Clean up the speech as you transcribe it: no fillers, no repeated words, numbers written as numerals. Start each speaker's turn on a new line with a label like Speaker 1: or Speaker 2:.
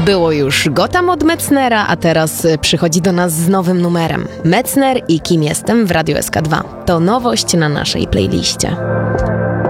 Speaker 1: Było już Gotham od Metznera, a teraz przychodzi do nas z nowym numerem. Metzner i Kim jestem w Radiu SK2. To nowość na naszej playliście.